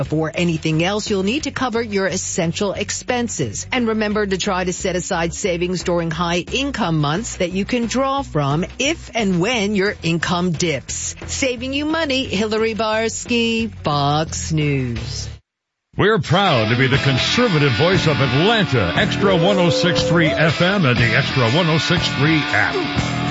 Before anything else, you'll need to cover your essential expenses. And remember to try to set aside savings during high income months that you can draw from if and when your income dips. Saving you money, Hillary Barsky, Fox News. We're proud to be the conservative voice of Atlanta, Extra 106.3 FM and the Extra 106.3 app.